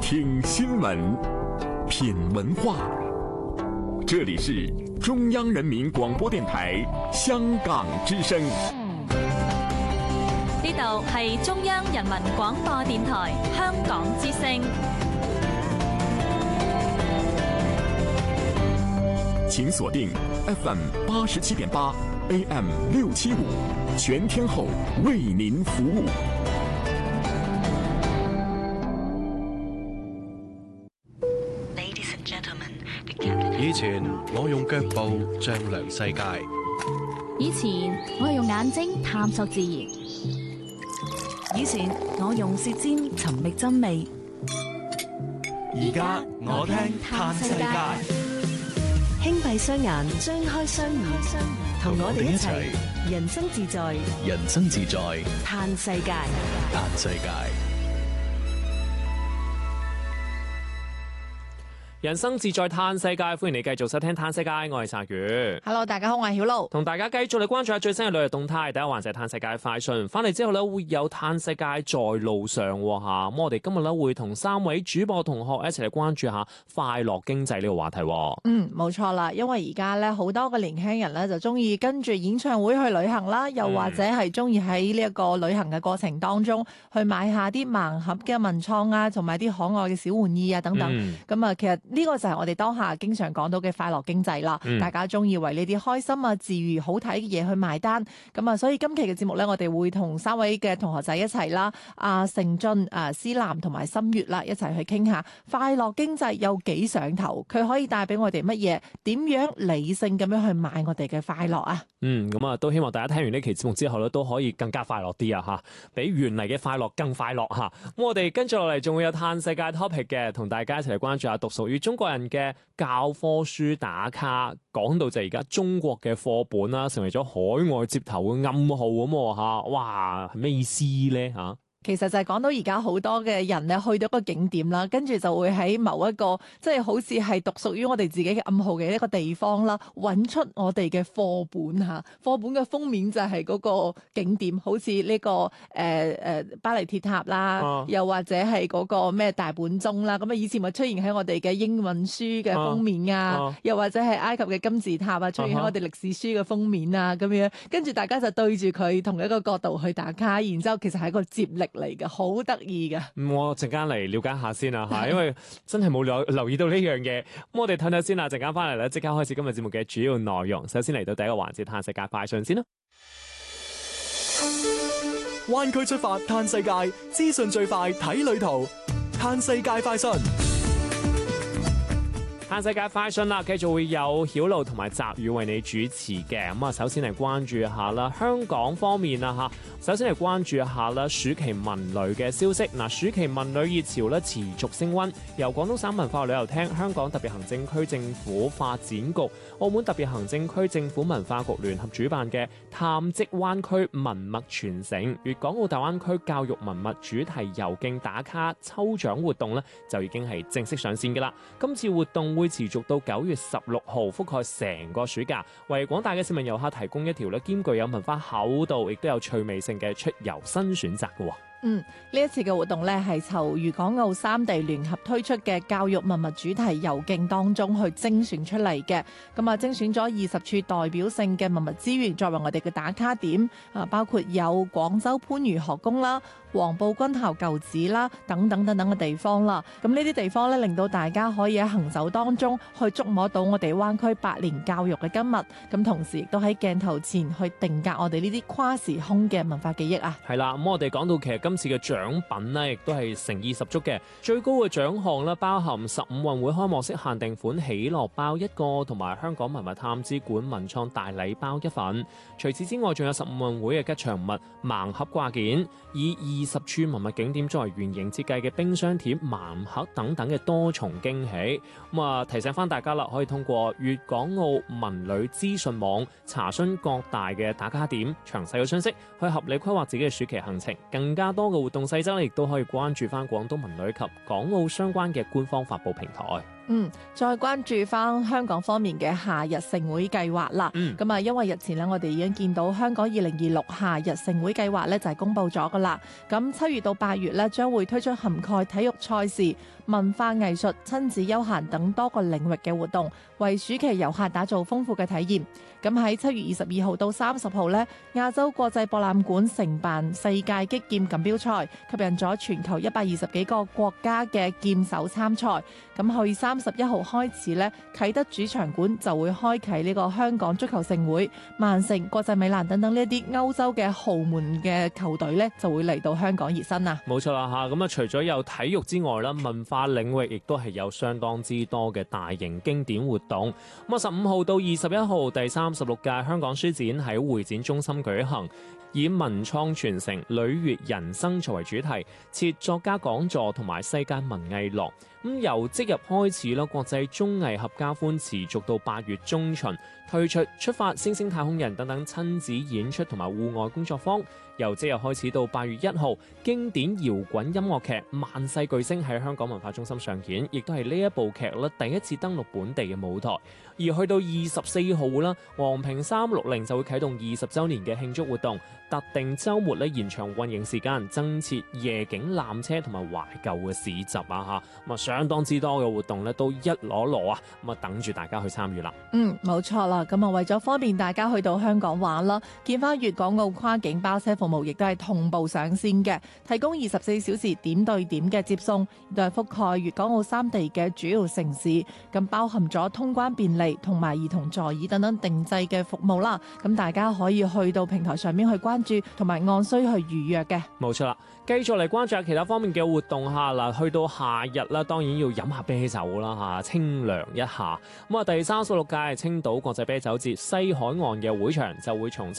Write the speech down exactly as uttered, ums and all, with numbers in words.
聽新聞，品文化。這裡是中央人民廣播電台香港之聲。 呢度係中央人民廣播電台香港之聲。 請鎖定 F M 八十七點八 A M 六七五，全天候為您服務。 以前我用腳步丈量世界， 以前我用眼睛探索自然， 以前我用舌尖尋覓真味， 而家我聽嘆世界。 輕閉雙眼，張開雙耳，同我哋一齊人生自在， 人生自在嘆世界， 嘆世界。 人生自在嘆世界，歡迎你繼續收聽嘆世界，我係鯊魚。 Hello， 大家好，我係曉露， 同大家繼續嚟關注下最新嘅旅遊動態。第一環就係嘆世界快訊，翻嚟之後咧會有嘆世界在路上吓。咁我哋今日咧會同三位主播同學一齊嚟關注下快樂經濟呢個話題。 嗯，冇錯啦，因為而家咧好多嘅年輕人咧就中意跟住演唱會去旅行啦，又或者係中意喺呢一個旅行嘅過程當中去買下啲盲盒嘅文創啊，同埋啲可愛嘅小玩意啊等等。咁啊、嗯，其實呢個就係我哋當下經常講到嘅快樂經濟啦，嗯、大家中意為呢啲開心啊、治癒、好睇嘅嘢去埋單。咁啊，所以今期嘅節目咧，我哋會同三位嘅同學仔一齊啦，阿成俊、啊思南同埋心月啦，一齊去傾下快樂經濟有幾上頭，佢可以帶俾我哋乜嘢？點樣理性咁樣去買我哋嘅快樂啊？ 嗯，咁啊，都希望大家聽完呢期節目之後咧，都可以更加快樂啲啊！吓，比原嚟嘅快樂更快樂吓。咁我哋跟住落嚟仲會有嘆世界 topic 嘅，同大家一齊嚟關注下獨屬於中國人嘅教科書打卡。講到就係而家中國嘅課本啦，成為咗海外接頭嘅暗號咁吓。哇，係咩意思咧吓？ 其實就係講到而家好多嘅人咧，去到一個景點啦，跟住就會喺某一個即係好似係獨屬於我哋自己嘅暗號嘅一個地方啦，揾出我哋嘅課本嚇。課本嘅封面就係嗰個景點，好似呢、這個誒誒、呃、巴黎鐵塔啦，啊、又或者係嗰個咩大本鐘啦。咁啊，以前咪出現喺我哋嘅英文書嘅封面啊，啊又或者係埃及嘅金字塔啊，出現喺我哋歷史書嘅封面啊，咁樣跟住大家就對住佢同一個角度去打卡，然之後其實係一個接力嚟嘅，好得意嘅。 咁我陣間嚟了解下先啦嚇，因為真係冇留留意到呢樣嘢。咁我哋睇睇先啦，陣間翻嚟咧，即刻開始今日節目嘅主要內容。首先嚟到第一個環節，嘆世界快訊先啦。 灣區出發嘆世界，資訊最快睇旅途，嘆世界快訊。 嘆世界快訊啦，繼續會有曉露同埋澤宇為你主持嘅。咁啊，首先嚟關注一下啦，香港方面啊嚇。首先嚟關注一下啦，暑期文旅嘅消息。嗱，暑期文旅熱潮咧持續升溫。由廣東省文化旅遊廳、香港特別行政區政府發展局、澳門特別行政區政府文化局聯合主辦嘅探蹟灣區文物傳承粵港澳大灣區教育文物主題遊徑打卡抽獎活動咧，就已經係正式上線㗎啦。今次活動會持續到九月十六號，覆蓋成個暑假，為廣大嘅市民遊客提供一條咧兼具有文化厚度，亦都有趣味性嘅出遊新選擇嘅。 嗯，呢一次嘅活動咧係從粵港澳三地聯合推出嘅教育文物主題遊徑當中去精選出嚟嘅。咁啊，精選咗二十處代表性嘅文物資源作為我哋嘅打卡點啊，包括有廣州番禺學宮啦、黃埔軍校舊址啦等等等等嘅地方啦。咁呢啲地方咧，令到大家可以喺行走當中去觸摸到我哋灣區百年教育嘅今日。咁同時亦都喺鏡頭前去定格我哋呢啲跨時空嘅文化記憶啊。 係啦，咁我哋講到其實今次嘅獎品呢，亦都係誠意十足嘅。最高嘅獎項呢，包含十五運會開幕式限定款喜樂包一個，同埋香港文物探知館文創大禮包一份。除此之外，仲有十五運會嘅吉祥物盲盒掛件，以二十處文物景點作為原型設計嘅冰箱貼、盲盒等等嘅多重驚喜。咁啊，提醒翻大家啦，可以通過粵港澳文旅資訊網查詢各大嘅打卡點詳細嘅信息，去合理規劃自己嘅暑期行程。更加多嘅活動細則亦都可以關注翻廣東文旅及港澳相關嘅官方發布平台。 嗯，再關注翻香港方面嘅夏日盛會計劃啦。咁啊、嗯，因為日前咧，我哋已經見到香港二零二六夏日盛會計劃咧就係公布咗噶啦。咁七月到八月咧，將會推出涵蓋體育賽事、文化藝術、親子休閒等多個領域嘅活動，為暑期遊客打造豐富嘅體驗。咁喺七月二十二號到三十號呢，亞洲國際博覽館承辦世界擊劍錦標賽，吸引咗全球一百二十幾個國家嘅劍手參賽。咁去三十一號開始呢，啟德主場館就會開啟呢個香港足球盛會，曼城、國際米蘭等等呢一啲歐洲嘅豪門嘅球隊呢，就會嚟到香港熱身啊！ 冇錯啦嚇，咁啊除咗有體育之外啦，文化領域亦都係有相當之多嘅大型經典活動。咁啊十五號到二十一號第三十六屆香港書展喺會展中心舉行，以文創傳承、履悅人生作為主題，設作家講座同埋世界文藝廊。咁由即日開始啦，國際綜藝合家歡持續到八月中旬，推出出發、星星太空人等等親子演出同埋戶外工作坊。由即日開始到八月一號，經典搖滾音樂劇《萬世巨星》喺香港文化中心上演，亦都係呢一部劇咧第一次登陸本地嘅舞台。而去到二十四號啦，昂坪三六零就會啟動二十週年嘅慶祝活動，特定週末咧延長運營時間，增設夜景纜車同埋懷舊嘅市集啊嚇，咁啊相當之多嘅活動咧都一攞攞啊，咁啊等住大家去參與啦。 嗯，冇錯啦，咁啊為咗方便大家去到香港玩啦，建花粵港澳跨境包車服務亦都係同步上線嘅，提供二十四小時點對點嘅接送，亦都係覆蓋粵港澳三地嘅主要城市，咁包含咗通關便利同埋兒童座椅等等定制嘅服務啦。咁大家可以去到平台上面去關注，同埋按需去預約嘅。 冇錯啦，繼續嚟關注下其他方面嘅活動下啦。去到夏日啦，當然要飲下啤酒啦嚇，清涼一下。咁啊，第三十六屆青島國際啤酒節西海岸嘅會場就會從